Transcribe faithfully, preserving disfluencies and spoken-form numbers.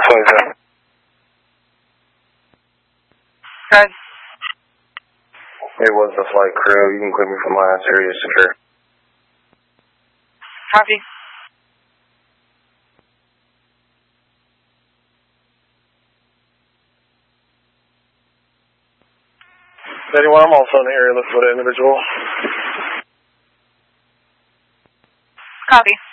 twenty-seven. Good. It was the flight crew. You can clear me from my area secure. Copy. Anyone, I'm also in the area looking for the individual. Copy.